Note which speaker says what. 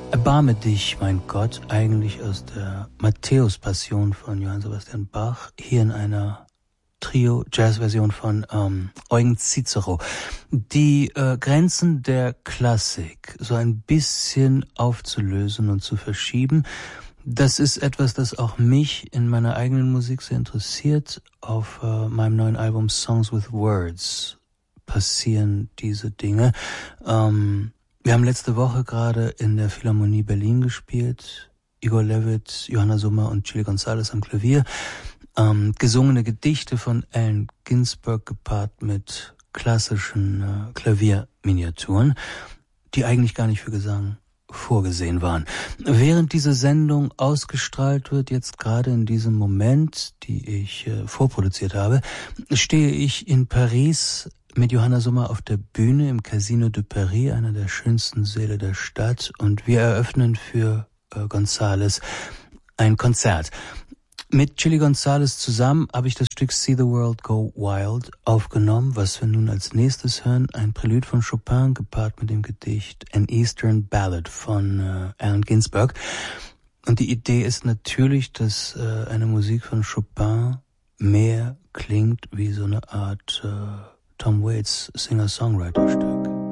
Speaker 1: Erbarme dich, mein Gott, eigentlich aus der Matthäus-Passion von Johann Sebastian Bach, hier in einer Trio-Jazz-Version von Eugen Cicero. Die Grenzen der Klassik so ein bisschen aufzulösen und zu verschieben, das ist etwas, das auch mich in meiner eigenen Musik sehr interessiert. Auf meinem neuen Album Songs with Words passieren diese Dinge. Wir haben letzte Woche gerade in der Philharmonie Berlin gespielt. Igor Levit, Johanna Summer und Chili González am Klavier. Gesungene Gedichte von Allen Ginsberg gepaart mit klassischen Klavierminiaturen, die eigentlich gar nicht für Gesang vorgesehen waren. Während diese Sendung ausgestrahlt wird, jetzt gerade in diesem Moment, die ich vorproduziert habe, stehe ich in Paris mit Johanna Summer auf der Bühne im Casino de Paris, einer der schönsten Säle der Stadt, und wir eröffnen für González ein Konzert. Mit Chili González zusammen habe ich das Stück See the World Go Wild aufgenommen, was wir nun als nächstes hören, ein Prälude von Chopin gepaart mit dem Gedicht An Eastern Ballad von Allen Ginsberg. Und die Idee ist natürlich, dass eine Musik von Chopin mehr klingt wie so eine Art Tom Waits Singer-Songwriter-Stück.